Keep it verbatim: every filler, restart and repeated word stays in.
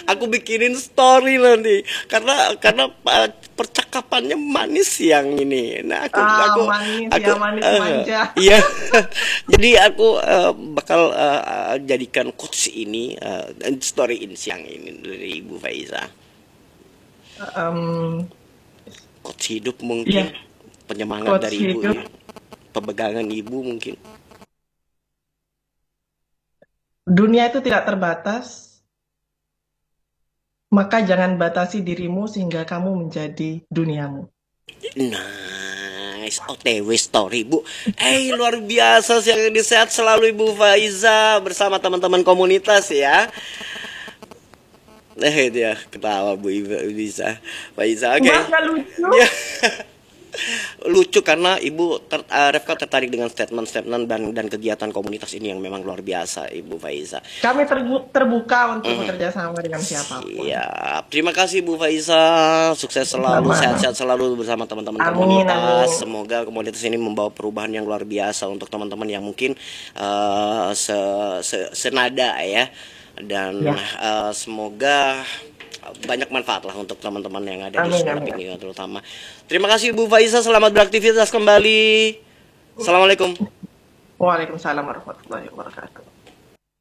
Aku bikinin story nanti karena karena uh, percakapannya manis yang ini. Nah, aku Ah, aku manis aku ya, manis eh, manja. iya. Jadi aku eh, bakal eh, eh, jadikan quotes ini eh, dan story in siang ini dari Ibu Faiza. Em, Quotes hidup mungkin, ya, penyemangat quotes dari ibu hidup. ya, pegangan ibu mungkin. Dunia itu tidak terbatas, maka jangan batasi dirimu sehingga kamu menjadi duniamu. Nice, O T W story Bu. Eh luar biasa sih, yang ini sehat selalu Ibu Faiza bersama teman-teman komunitas ya. Eh dia ketawa Bu Ibu bisa Faiza, oke. Enggak, enggak lucu. Dia lucu karena Ibu ter, uh, Refka tertarik dengan statement-statement dan dan kegiatan komunitas ini yang memang luar biasa Ibu Faiza. Kami terbu- terbuka untuk Mhm. bekerja sama dengan siapapun. Siap. Terima kasih Bu Faiza. Sukses selalu, Sama. sehat-sehat selalu bersama teman-teman Amin, komunitas. amin. Semoga komunitas ini membawa perubahan yang luar biasa untuk teman-teman yang mungkin eh, se, se- senada ya. Dan Ya, eh, semoga banyak manfaat lah untuk teman-teman yang ada di amin, Sumber amin. ini terutama. Terima kasih Bu Faiza. Selamat beraktivitas kembali. Assalamualaikum. Waalaikumsalam warahmatullahi wabarakatuh.